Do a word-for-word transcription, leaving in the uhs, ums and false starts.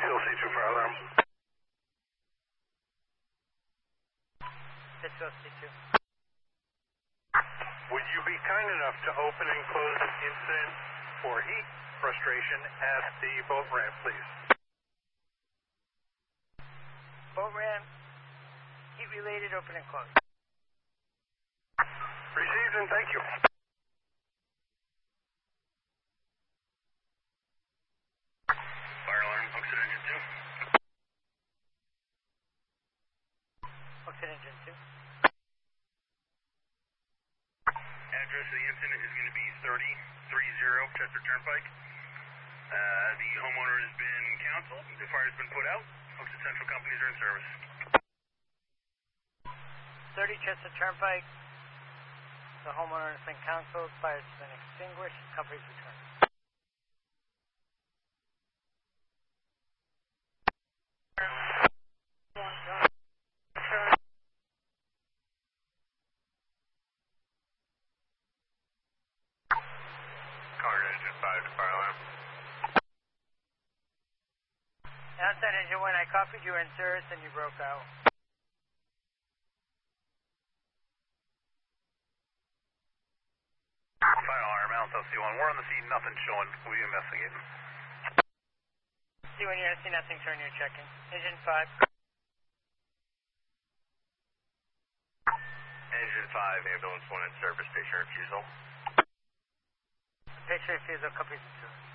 Still C two fire alarm. Pittsfield C two. Would you be kind enough to open and close an incident for heat frustration at the boat ramp, please? Boat ramp, heat related, open and close. Received and thank you. Fire alarm, Oxford engine two. Oxford engine two. Address of the incident is going to be thirty thirty Chester Turnpike. Uh, the homeowner has been counseled. The fire has been put out. Oxford Central companies are in service. thirty Chester Turnpike. The homeowner has been counseled. Fire has been extinguished. Company's returned. Car engine five to fire alarm. Outside engine one, I copied you in service and you broke out. Fire alarm, Alto C one. We're on the scene, nothing showing. We'll be investigating. See when you see nothing, turn your check in. Engine five. Engine five, ambulance one in service, picture refusal. Picture refusal, company's in service.